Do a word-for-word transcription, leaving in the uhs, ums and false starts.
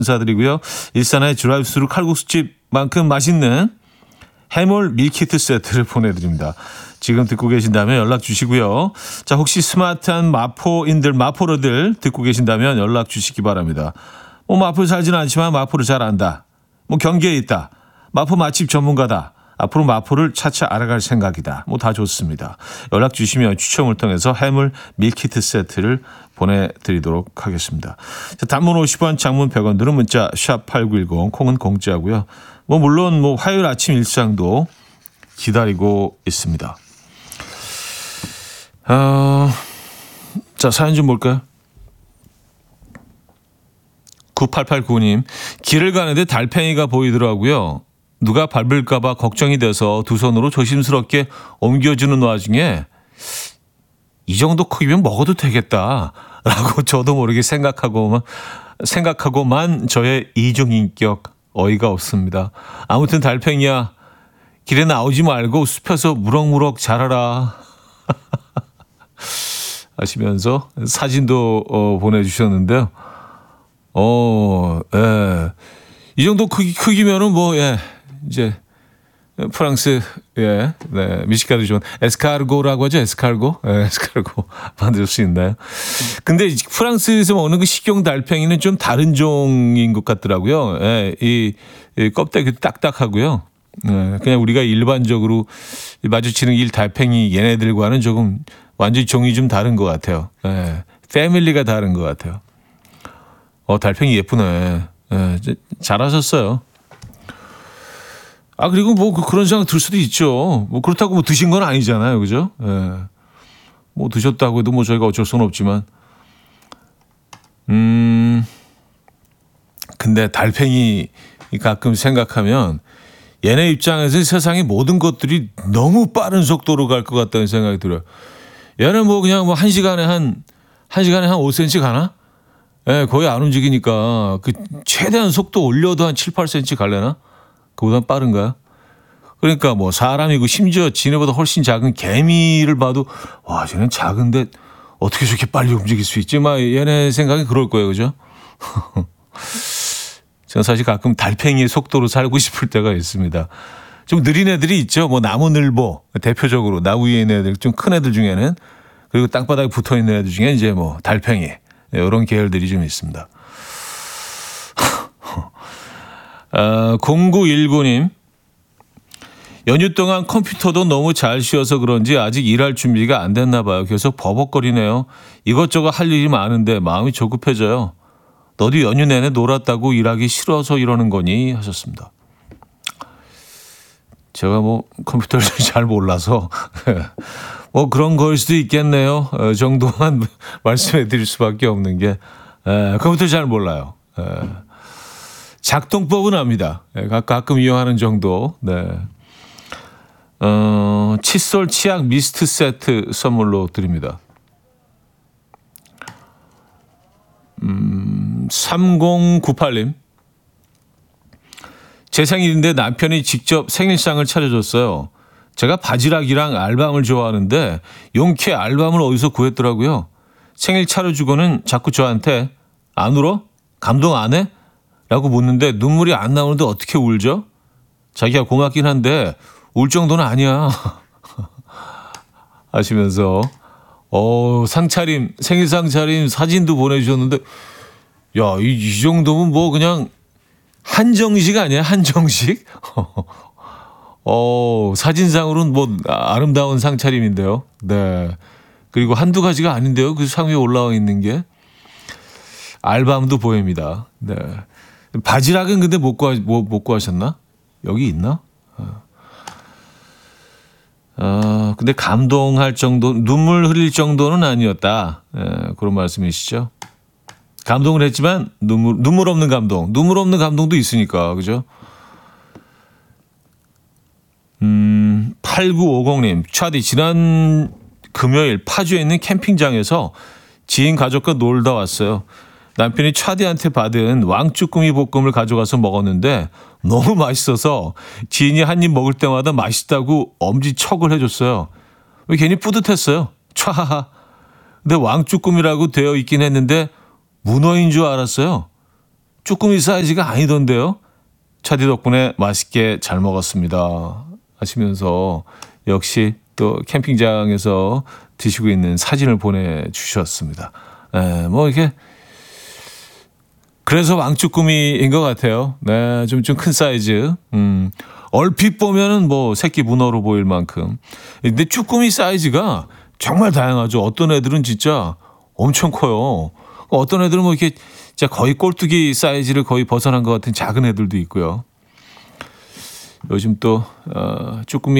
감사드리고요. 일산의 드라이브스루 칼국수집만큼 맛있는 해물 밀키트 세트를 보내드립니다. 지금 듣고 계신다면 연락 주시고요. 자, 혹시 스마트한 마포인들, 마포러들 듣고 계신다면 연락 주시기 바랍니다. 뭐 마포에 살지는 않지만 마포를 잘 안다. 뭐 경기에 있다. 마포 맛집 전문가다. 앞으로 마포를 차차 알아갈 생각이다. 뭐 다 좋습니다. 연락 주시면 추첨을 통해서 해물 밀키트 세트를 보내드리도록 하겠습니다. 자, 단문 오십 원, 장문 백 원 들은 문자 샵 팔구일공, 콩은 공짜고요. 뭐 물론 뭐 화요일 아침 일상도 기다리고 있습니다. 어, 자, 사연 좀 볼까요? 구팔팔구 님, 길을 가는데 달팽이가 보이더라고요. 누가 밟을까 봐 걱정이 돼서 두 손으로 조심스럽게 옮겨주는 와중에 이 정도 크기면 먹어도 되겠다라고 저도 모르게 생각하고만 생각하고만 저의 이중인격 어이가 없습니다. 아무튼 달팽이야, 길에 나오지 말고 숲에서 무럭무럭 자라라 하시면서 사진도 어, 보내주셨는데요. 어, 예. 이 정도 크기, 크기면은 뭐, 예, 이제, 프랑스, 예, 네, 미식가도 좋은 에스카르고라고 하죠. 에스카르고. 예, 에스카르고 만들 수 있나요? 근데 프랑스에서 먹는 그 식용 달팽이는 좀 다른 종인 것 같더라고요. 예, 이, 이 껍데기도 딱딱하고요. 예, 그냥 우리가 일반적으로 마주치는 일 달팽이 얘네들과는 조금 완전히 종이 좀 다른 것 같아요. 예, 패밀리가 다른 것 같아요. 어, 달팽이 예쁘네. 예, 잘하셨어요. 아, 그리고 뭐 그런 생각 들 수도 있죠. 뭐 그렇다고 뭐 드신 건 아니잖아요. 그죠? 예. 뭐 드셨다고 해도 뭐 저희가 어쩔 수는 없지만. 음, 근데 달팽이 가끔 생각하면 얘네 입장에서 세상의 모든 것들이 너무 빠른 속도로 갈 것 같다는 생각이 들어요. 얘는 뭐 그냥 뭐 한 시간에 한, 한 시간에 한 오 센티미터 가나? 예, 거의 안 움직이니까 그 최대한 속도 올려도 한 칠, 팔 센티미터 갈래나? 그보다 빠른가요? 그러니까 뭐 사람이고 심지어 지네보다 훨씬 작은 개미를 봐도 와, 쟤는 작은데 어떻게 저렇게 빨리 움직일 수 있지? 막 얘네 생각이 그럴 거예요. 그죠? 저는 사실 가끔 달팽이의 속도로 살고 싶을 때가 있습니다. 좀 느린 애들이 있죠. 뭐 나무늘보 대표적으로 나무 위에 있는 애들, 좀 큰 애들 중에는, 그리고 땅바닥에 붙어 있는 애들 중에 이제 뭐 달팽이, 이런 계열들이 좀 있습니다. 어, 공구일구 님, 연휴 동안 컴퓨터도 너무 잘 쉬어서 그런지 아직 일할 준비가 안 됐나 봐요. 계속 버벅거리네요. 이것저것 할 일이 많은데 마음이 조급해져요. 너도 연휴 내내 놀았다고 일하기 싫어서 이러는 거니? 하셨습니다. 제가 뭐 컴퓨터를 잘 몰라서 뭐 그런 거일 수도 있겠네요. 어, 정도만 말씀해 드릴 수밖에 없는 게, 에, 컴퓨터 잘 몰라요. 에, 작동법은 압니다. 에, 가끔 이용하는 정도. 네. 어, 칫솔 치약 미스트 세트 선물로 드립니다. 음, 삼공구팔 님. 제 생일인데 남편이 직접 생일상을 차려줬어요. 제가 바지락이랑 알밤을 좋아하는데 용케 알밤을 어디서 구했더라고요. 생일 차려주고는 자꾸 저한테 안 울어? 감동 안 해? 라고 묻는데 눈물이 안 나오는데 어떻게 울죠? 자기가 고맙긴 한데 울 정도는 아니야. 하시면서 어, 상차림, 생일 상차림 사진도 보내주셨는데, 야, 이, 이 정도면 뭐 그냥 한정식 아니야? 한정식? 어, 사진상으로는 뭐 아름다운 상차림인데요. 네. 그리고 한두 가지가 아닌데요. 그 상위에 올라와 있는 게. 알밤도 보입니다. 네. 바지락은 근데 못 구하, 뭐, 못 구하셨나? 여기 있나? 아, 근데 감동할 정도, 눈물 흘릴 정도는 아니었다. 예, 그런 말씀이시죠? 감동을 했지만 눈물, 눈물 없는 감동. 눈물 없는 감동도 있으니까, 그죠? 음, 팔구오공 님. 차디, 지난 금요일 파주에 있는 캠핑장에서 지인 가족과 놀다 왔어요. 남편이 차디한테 받은 왕쭈꾸미 볶음을 가져가서 먹었는데 너무 맛있어서 지인이 한 입 먹을 때마다 맛있다고 엄지척을 해줬어요. 왜 괜히 뿌듯했어요. 촤하하. 근데 왕쭈꾸미라고 되어 있긴 했는데 문어인 줄 알았어요. 쭈꾸미 사이즈가 아니던데요. 차디 덕분에 맛있게 잘 먹었습니다. 하시면서 역시 또 캠핑장에서 드시고 있는 사진을 보내주셨습니다. 에, 뭐 이렇게 그래서 왕쭈꾸미인 것 같아요. 네, 좀 좀 큰 사이즈. 음, 얼핏 보면은 뭐 새끼 문어로 보일 만큼. 근데 쭈꾸미 사이즈가 정말 다양하죠. 어떤 애들은 진짜 엄청 커요. 어떤 애들은 뭐 이렇게 진짜 거의 꼴뚜기 사이즈를 거의 벗어난 것 같은 작은 애들도 있고요. 요즘 또 어, 쭈꾸미